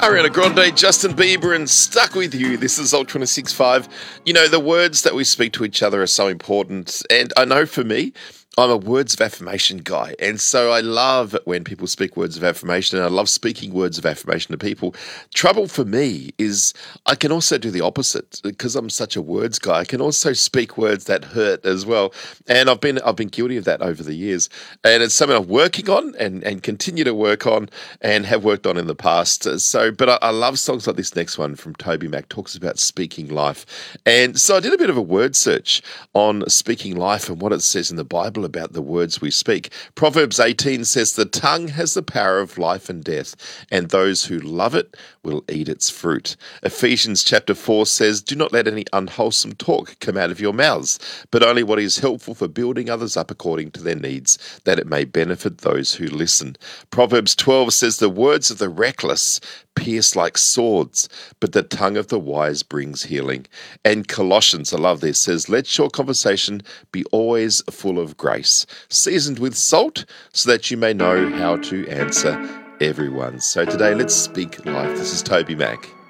Ariana Grande, Justin Bieber, and Stuck With You. This is Alt 26.5. You know, the words that we speak to each other are so important. And I know for me, I'm a words of affirmation guy. And so I love it when people speak words of affirmation, and I love speaking words of affirmation to people. Trouble for me is I can also do the opposite because I'm such a words guy. I can also speak words that hurt as well. And I've been guilty of that over the years. And it's something I'm working on and continue to work on and have worked on in the past. But I love songs like this next one from Toby Mac, talks about speaking life. And so I did a bit of a word search on speaking life and what it says in the Bible about the words we speak. Proverbs 18 says, "The tongue has the power of life and death, and those who love it will eat its fruit." Ephesians chapter 4 says, "Do not let any unwholesome talk come out of your mouths, but only what is helpful for building others up according to their needs, that it may benefit those who listen." Proverbs 12 says, "The words of the reckless pierce like swords, but the tongue of the wise brings healing." And Colossians, I love this, says, "Let your conversation be always full of grace, seasoned with salt, so that you may know how to answer everyone." So today, let's speak life. This is Toby Mac.